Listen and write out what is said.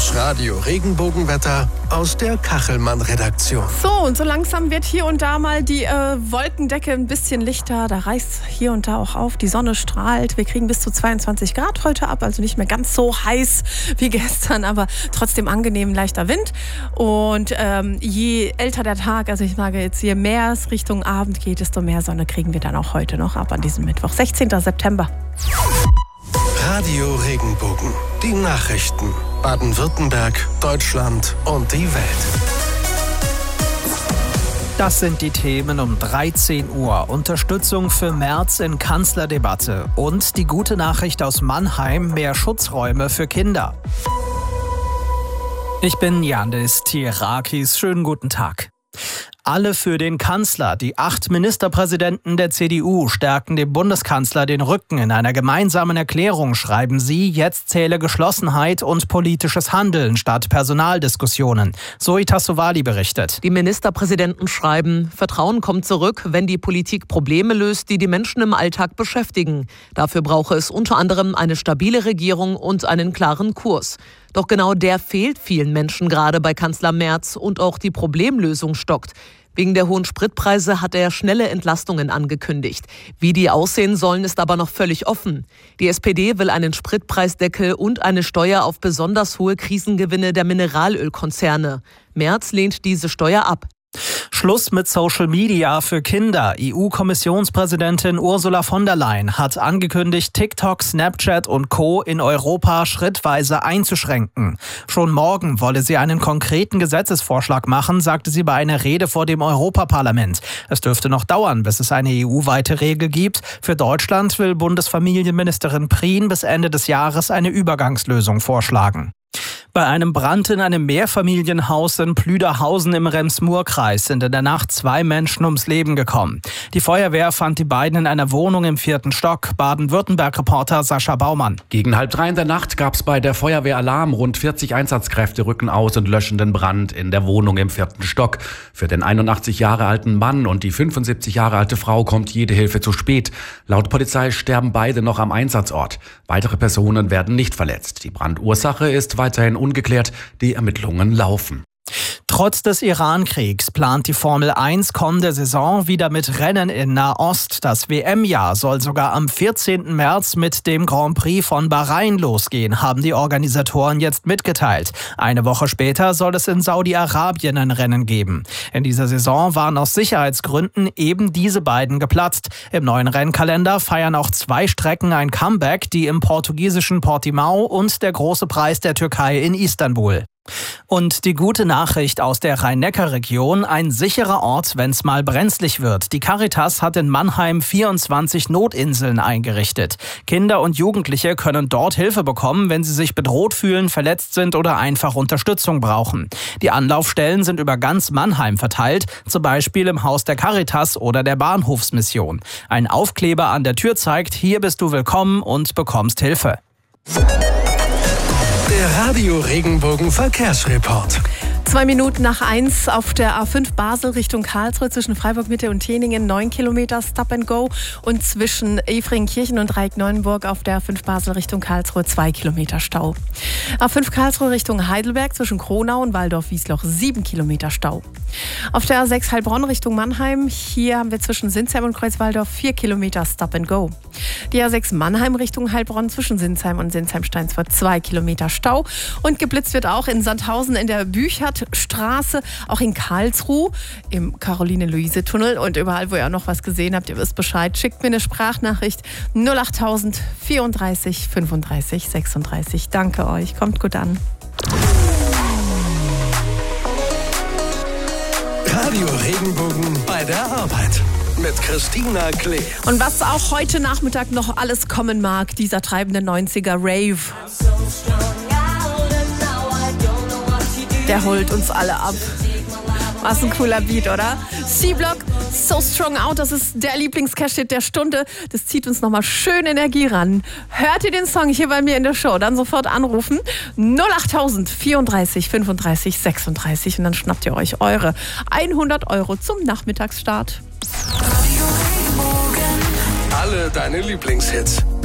Das Radio Regenbogenwetter aus der Kachelmann-Redaktion. So, und so langsam wird hier und da mal die Wolkendecke ein bisschen lichter. Da reißt hier und da auch auf. Die Sonne strahlt. Wir kriegen bis zu 22 Grad heute ab. Also nicht mehr ganz so heiß wie gestern, aber trotzdem angenehm leichter Wind. Und je älter der Tag, also ich sage jetzt, je mehr es Richtung Abend geht, desto mehr Sonne kriegen wir dann auch heute noch ab an diesem Mittwoch, 16. September. Radio Regenbogen. Die Nachrichten. Baden-Württemberg, Deutschland und die Welt. Das sind die Themen um 13 Uhr. Unterstützung für Merz in Kanzlerdebatte. Und die gute Nachricht aus Mannheim, mehr Schutzräume für Kinder. Ich bin Yandis Tierakis. Schönen guten Tag. Alle für den Kanzler. Die 8 Ministerpräsidenten der CDU stärken dem Bundeskanzler den Rücken. In einer gemeinsamen Erklärung schreiben sie, jetzt zähle Geschlossenheit und politisches Handeln statt Personaldiskussionen. Zoe Tassovali berichtet. Die Ministerpräsidenten schreiben, Vertrauen kommt zurück, wenn die Politik Probleme löst, die die Menschen im Alltag beschäftigen. Dafür brauche es unter anderem eine stabile Regierung und einen klaren Kurs. Doch genau der fehlt vielen Menschen gerade bei Kanzler Merz und auch die Problemlösung stockt. Wegen der hohen Spritpreise hat er schnelle Entlastungen angekündigt. Wie die aussehen sollen, ist aber noch völlig offen. Die SPD will einen Spritpreisdeckel und eine Steuer auf besonders hohe Krisengewinne der Mineralölkonzerne. Merz lehnt diese Steuer ab. Schluss mit Social Media für Kinder. EU-Kommissionspräsidentin Ursula von der Leyen hat angekündigt, TikTok, Snapchat und Co. in Europa schrittweise einzuschränken. Schon morgen wolle sie einen konkreten Gesetzesvorschlag machen, sagte sie bei einer Rede vor dem Europaparlament. Es dürfte noch dauern, bis es eine EU-weite Regel gibt. Für Deutschland will Bundesfamilienministerin Prien bis Ende des Jahres eine Übergangslösung vorschlagen. Bei einem Brand in einem Mehrfamilienhaus in Plüderhausen im Rems-Murr-Kreis sind in der Nacht 2 Menschen ums Leben gekommen. Die Feuerwehr fand die beiden in einer Wohnung im 4. Stock. Baden-Württemberg-Reporter Sascha Baumann. Gegen 2:30 in der Nacht gab es bei der Feuerwehr Alarm. Rund 40 Einsatzkräfte rücken aus und löschen den Brand in der Wohnung im 4. Stock. Für den 81 Jahre alten Mann und die 75 Jahre alte Frau kommt jede Hilfe zu spät. Laut Polizei sterben beide noch am Einsatzort. Weitere Personen werden nicht verletzt. Die Brandursache ist weiterhin ungeklärt. Die Ermittlungen laufen. Trotz des Iran-Kriegs plant die Formel 1 kommende Saison wieder mit Rennen in Nahost. Das WM-Jahr soll sogar am 14. März mit dem Grand Prix von Bahrain losgehen, haben die Organisatoren jetzt mitgeteilt. Eine Woche später soll es in Saudi-Arabien ein Rennen geben. In dieser Saison waren aus Sicherheitsgründen eben diese beiden geplatzt. Im neuen Rennkalender feiern auch 2 Strecken ein Comeback, die im portugiesischen Portimao und der Große Preis der Türkei in Istanbul. Und die gute Nachricht aus der Rhein-Neckar-Region, ein sicherer Ort, wenn es mal brenzlig wird. Die Caritas hat in Mannheim 24 Notinseln eingerichtet. Kinder und Jugendliche können dort Hilfe bekommen, wenn sie sich bedroht fühlen, verletzt sind oder einfach Unterstützung brauchen. Die Anlaufstellen sind über ganz Mannheim verteilt, zum Beispiel im Haus der Caritas oder der Bahnhofsmission. Ein Aufkleber an der Tür zeigt, hier bist du willkommen und bekommst Hilfe. Der Radio Regenbogen Verkehrsreport. 2 Minuten nach 1 auf der A5 Basel Richtung Karlsruhe zwischen Freiburg-Mitte und Teningen 9 Kilometer Stop and Go und zwischen Efringkirchen und Reik-Neuenburg auf der A5 Basel Richtung Karlsruhe 2 Kilometer Stau. A5 Karlsruhe Richtung Heidelberg zwischen Kronau und Waldorf-Wiesloch 7 Kilometer Stau. Auf der A6 Heilbronn Richtung Mannheim, hier haben wir zwischen Sinsheim und Kreuzwaldorf 4 Kilometer Stop and Go. Die A6 Mannheim Richtung Heilbronn zwischen Sinsheim und Sinsheim-Steinsfurt 2 Kilometer Stau. Und geblitzt wird auch in Sandhausen in der Büchertstraße, auch in Karlsruhe im Caroline-Luise-Tunnel und überall, wo ihr auch noch was gesehen habt, ihr wisst Bescheid, schickt mir eine Sprachnachricht 08000 34 35 36. Danke euch, kommt gut an. Radio Regenbogen bei der Arbeit mit Christina Klee. Und was auch heute Nachmittag noch alles kommen mag, dieser treibende 90er Rave. Der holt uns alle ab. Was ein cooler Beat, oder? C-Block, So Strong Out, das ist der Lieblingscash-Hit der Stunde. Das zieht uns nochmal schön Energie ran. Hört ihr den Song hier bei mir in der Show, dann sofort anrufen. 08000 34 35 36 und dann schnappt ihr euch eure 100 € zum Nachmittagsstart. Alle deine Lieblingshits.